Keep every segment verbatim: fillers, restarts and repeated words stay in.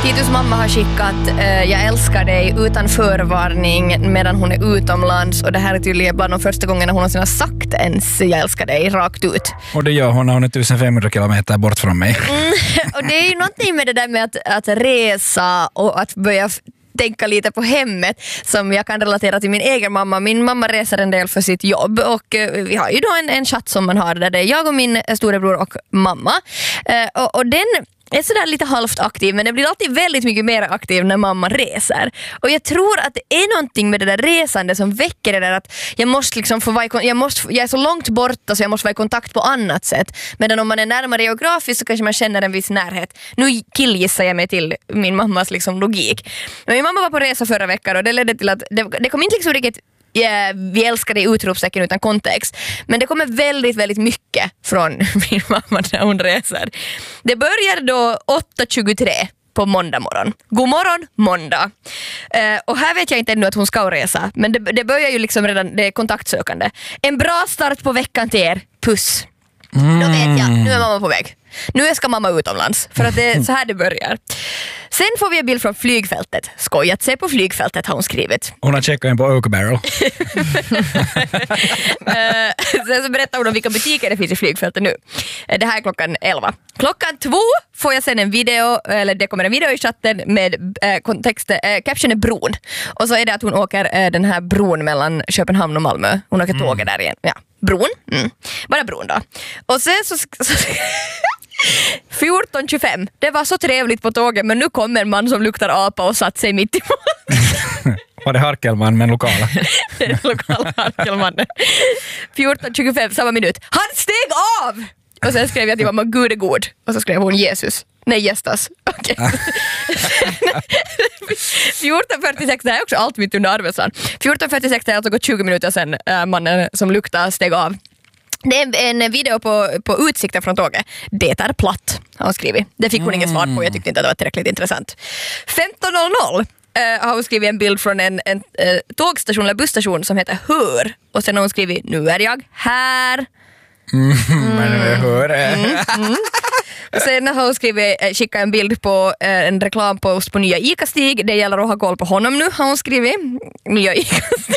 Titus mamma har skickat eh, jag älskar dig utan förvarning medan hon är utomlands, och det här är tydligen bland de första gångerna hon någonsin har sagt ens jag älskar dig rakt ut. Och det gör hon när hon är femtonhundra kilometer bort från mig. Mm, och det är ju någonting med det där med att, att resa och att börja tänka lite på hemmet som jag kan relatera till min egen mamma. Min mamma reser en del för sitt jobb, och eh, vi har ju då en, en chatt som man har där det är jag och min storebror och mamma. Eh, och, och den är sådär lite halvt aktiv, men det blir alltid väldigt mycket mer aktiv när mamma reser. Och jag tror att det är någonting med det där resande som väcker det där att jag måste liksom få vara i, jag, måste, jag är så långt borta så jag måste vara i kontakt på annat sätt. Medan om man är närmare geografiskt så kanske man känner en viss närhet. Nu killgissar jag mig till min mammas liksom logik. Men min mamma var på resa förra veckan och det ledde till att det, det kom inte liksom riktigt Yeah, vi älskar det utropstecken utan kontext. Men det kommer väldigt, väldigt mycket från min mamma när hon reser. Det börjar då åtta tjugotre på måndag morgon. God morgon, måndag. Eh, och här vet jag inte ännu att hon ska resa. Men det, det börjar ju liksom redan, det är kontaktsökande. En bra start på veckan till er. Puss. Mm. Då vet jag, nu är mamma på väg. Nu ska mamma utomlands. För att det är så här det börjar. Sen får vi en bild från flygfältet. Skojat se på flygfältet har hon skrivit. Hon har checkat in på Oak Barrel. Sen så berättar hon om vilka butiker det finns i flygfältet nu. Det här är klockan elva. Klockan två får jag sen en video, eller det kommer en video i chatten med eh, kontext, eh, caption är bron. Och så är det att hon åker eh, den här bron mellan Köpenhamn och Malmö. Hon åker mm. tåget där igen. Ja, bron. Mm. Bara bron då. Och sen så... så fjorton tjugofem. Det var så trevligt på tåget, men nu kommer en man som luktar apa och satt sig mitt emot. Var det Harkelman men lokala? Det är lokala Harkelman. fjorton tjugofem, samma minut. Han steg av! Och sen skrev jag till mamma, Gud är god. Och så skrev hon Jesus. Nej, gästas. Okej. Okay. fjorton fyrtiosex, det här är också allt mitt under arbetsan. fjorton fyrtiosex, det har alltså gått tjugo minuter sedan äh, mannen som luktar steg av. Det är en video på, på utsikten från tåget. Det är platt, har hon skrivit. Det fick hon mm. inget svar på, jag tyckte inte att det var tillräckligt intressant. femton noll noll uh, har hon skrivit en bild från en, en uh, tågstation eller busstation som heter Hör. Och sen har hon skrivit, nu är jag här. Mm, men nu hör det. Mm, mm. Och sen har hon skrivit, skickat en bild på eh, en reklampost på nya Ica-Stig. Det gäller att ha koll på honom nu, har hon skrivit. Nya Ica-Stig.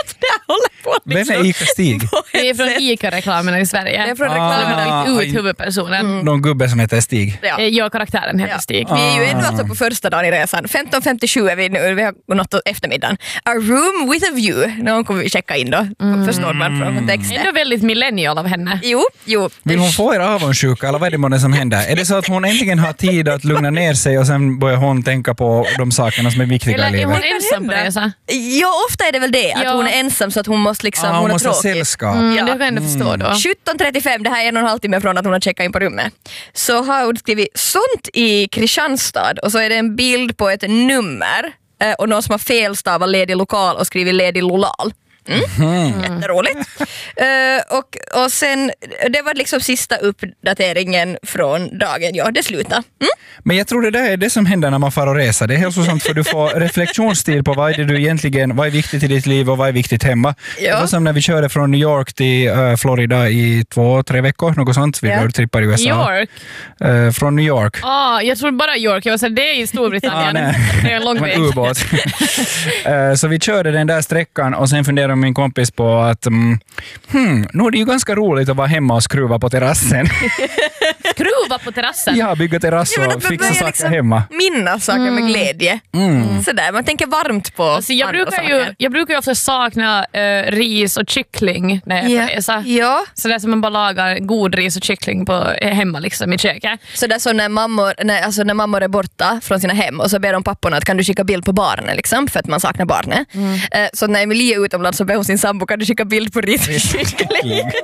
Liksom. Vem är Ica-Stig? Det är från Ica-reklamerna i Sverige. Det är från reklamerna. Ah, ut huvudpersonen. Mm. Någon gubbe som heter Stig. Ja, ja karaktären heter ja. Stig. Vi är ju ändå alltså på första dagen i resan. femton femtiosju är vi nu. Vi har nått eftermiddagen. A room with a view. Någon kommer vi checka in då. Mm. Förstår man från kontexten. Ändå väldigt millennial av henne. Jo, jo. Vill hon få er avundsjuka eller vad är det månne som händer? Är det så att hon äntligen har tid att lugna ner sig och sen börjar hon tänka på de sakerna som är viktiga eller i livet? Eller är hon ensam på resa? Ja, ofta är det väl det. Att ja. hon är ensam så att hon måste liksom, ah, hon, hon måste är ha sällskap. Mm, ja. Det kan jag ändå förstå då. sjutton trettiofem, det här är en och en halv timme från att hon har checkat in på rummet. Så har hon skrivit sånt i Kristianstad och så är det en bild på ett nummer och någon som har felstavat ledig lokal och skrivit ledig lolal. Mm. Mm. Jätteroligt. uh, och, och sen, det var liksom sista uppdateringen från dagen. Ja, det slutade. Mm? Men jag tror det där är det som händer när man far och reser. Det är hälsosamt för du får reflektionstid på vad är det du egentligen, vad är viktigt i ditt liv och vad är viktigt hemma. Ja. Det var som när vi körde från New York till uh, Florida i två, tre veckor, något sånt. Vi ja. trippar i U S A. York? Uh, från New York. Ah, jag tror bara York. Jag var så det är i Storbritannien. Ah, det är en lång väg. ubåt. uh, så vi körde den där sträckan och sen funderade min kompis på att um, hmm, nu är det ju ganska roligt att vara hemma och skruva på terrassen. Skruva på terrassen? Ja, bygga terrass och ja, fixa saker liksom hemma. Minna saker mm. med glädje. Mm. Sådär, man tänker varmt på alltså, jag, brukar ju, jag brukar ju ofta sakna uh, ris och kyckling när jag yeah. reser. Ja. Så där som man bara lagar god ris och kyckling på, hemma liksom, i köket. Så där så när mammor, när, alltså när mammor är borta från sina hem och så ber de papporna att kan du skicka bild på barnen liksom, för att man saknar barnen. Mm. Uh, så när Emilia är utomlands så ber hon sin sambo kan du skicka bild på ris och kyckling.